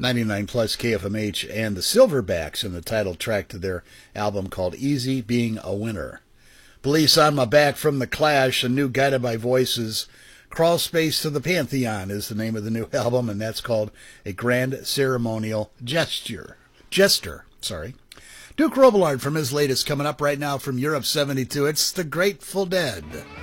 99 plus KFMH and the Silverbacks in the title track to their album called Easy Being a Winner. Police on My Back from The Clash, a new Guided by Voices. Crawl Space to the Pantheon is the name of the new album, and that's called A Grand Ceremonial Jester. Duke Robillard from his latest coming up right now from Europe 72. It's The Grateful Dead.